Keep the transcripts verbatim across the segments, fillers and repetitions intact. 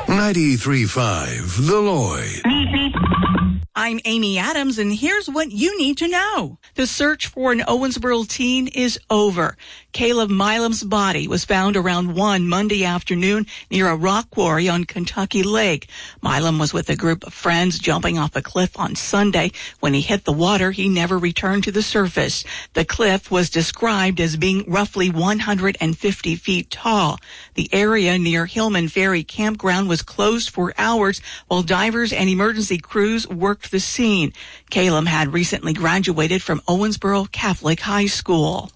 ninety-three point five The Lloyd. I'm Amy Adams, and here's what you need to know. The search for an Owensboro teen is over. Caleb Milam's body was found around one Monday afternoon near a rock quarry on Kentucky Lake. Milam was with a group of friends jumping off a cliff on Sunday. When he hit the water, he never returned to the surface. The cliff was described as being roughly one hundred fifty feet tall. The area near Hillman Ferry Campground was closed for hours while divers and emergency crews worked the scene. Caleb had recently graduated from Owensboro Catholic High School.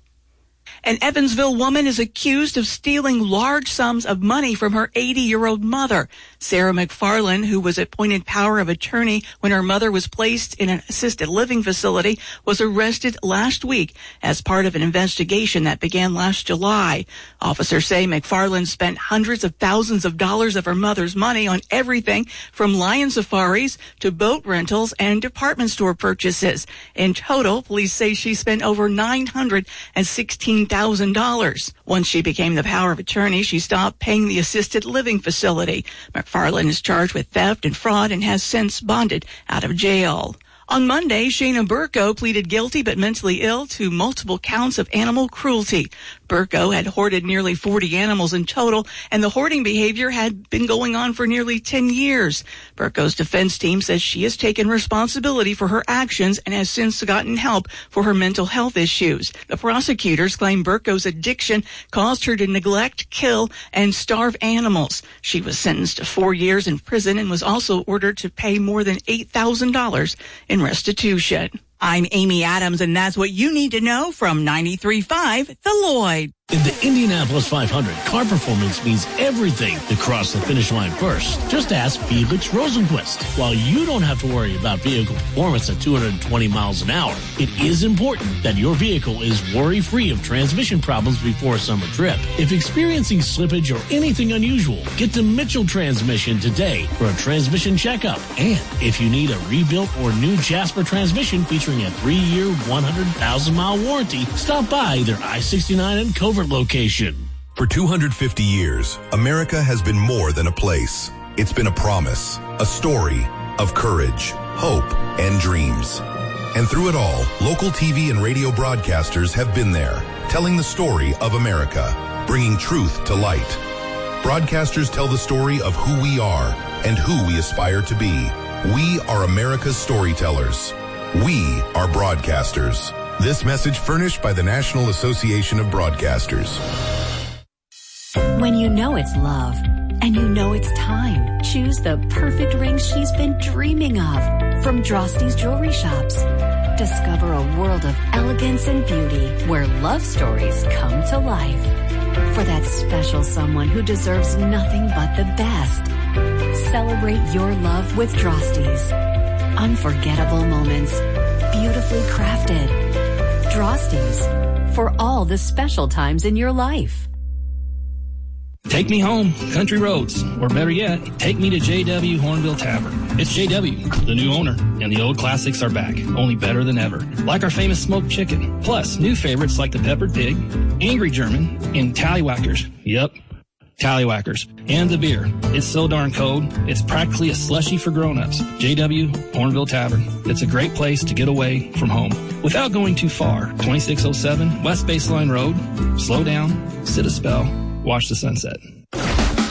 An Evansville woman is accused of stealing large sums of money from her eighty-year-old mother. Sarah McFarland, who was appointed power of attorney when her mother was placed in an assisted living facility, was arrested last week as part of an investigation that began last July. Officers say McFarland spent hundreds of thousands of dollars of her mother's money on everything from lion safaris to boat rentals and department store purchases. In total, police say she spent over nine hundred sixteen thousand dollars. Once she became the power of attorney, she stopped paying the assisted living facility. McFarland is charged with theft and fraud and has since bonded out of jail. On Monday, Shayna Burko pleaded guilty but mentally ill to multiple counts of animal cruelty. Burko had hoarded nearly forty animals in total, and the hoarding behavior had been going on for nearly ten years. Burko's defense team says she has taken responsibility for her actions and has since gotten help for her mental health issues. The prosecutors claim Burko's addiction caused her to neglect, kill, and starve animals. She was sentenced to four years in prison and was also ordered to pay more than eight thousand dollars in restitution. I'm Amy Adams, and that's what you need to know from ninety-three point five The Lloyd. In the Indianapolis five hundred, car performance means everything to cross the finish line first. Just ask Felix Rosenquist. While you don't have to worry about vehicle performance at two hundred twenty miles an hour, it is important that your vehicle is worry-free of transmission problems before a summer trip. If experiencing slippage or anything unusual, get to Mitchell Transmission today for a transmission checkup. And if you need a rebuilt or new Jasper transmission featuring a three-year, one hundred thousand mile warranty, stop by their I sixty-nine and Covert location. For two hundred fifty years, America has been more than a place. It's been a promise, a story of courage, hope, and dreams. And through it all, local T V and radio broadcasters have been there, telling the story of America, bringing truth to light. Broadcasters tell the story of who we are and who we aspire to be. We are America's storytellers. We are broadcasters. This message furnished by the National Association of Broadcasters. When you know it's love and you know it's time, choose the perfect ring she's been dreaming of from Drosty's Jewelry Shops. Discover a world of elegance and beauty where love stories come to life. For that special someone who deserves nothing but the best. Celebrate your love with Drosty's. Unforgettable moments, beautifully crafted. Drosty's, for all the special times in your life. Take me home, country roads, or better yet, take me to J W Hornville Tavern. It's J W, the new owner, and the old classics are back, only better than ever. Like our famous smoked chicken, plus new favorites like the peppered pig, Angry German, and Tallywhackers. Yep, Tallywhackers. And the beer. It's so darn cold, it's practically a slushie for grown-ups. J W Hornville Tavern. It's a great place to get away from home without going too far. twenty-six oh seven West Baseline Road. Slow down, sit a spell, watch the sunset.